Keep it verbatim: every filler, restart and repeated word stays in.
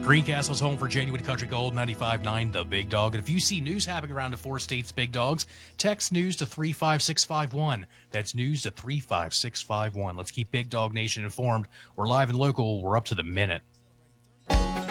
Greencastle's home for genuine country gold, ninety-five point nine The Big Dog. And if you see news happening around the four states, Big Dogs, text news to three five six five one. That's news to three five six five one. Let's keep Big Dog Nation informed. We're live and local. We're up to the minute.